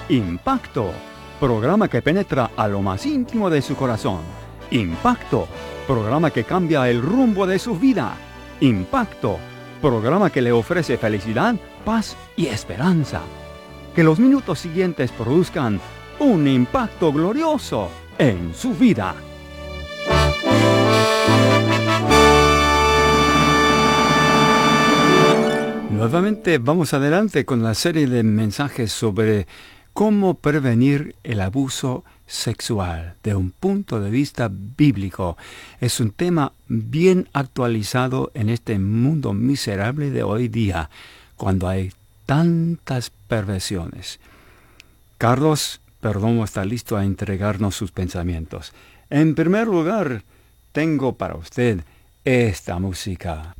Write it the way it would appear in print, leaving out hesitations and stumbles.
Impacto, programa que penetra a lo más íntimo de su corazón. Impacto, programa que cambia el rumbo de su vida. Impacto, programa que le ofrece felicidad, paz y esperanza. Que los minutos siguientes produzcan un impacto glorioso en su vida. Nuevamente vamos adelante con la serie de mensajes sobre cómo prevenir el abuso sexual de un punto de vista bíblico. Es un tema bien actualizado en este mundo miserable de hoy día, cuando hay tantas perversiones. Carlos Perdomo está listo a entregarnos sus pensamientos. En primer lugar, tengo para usted esta música.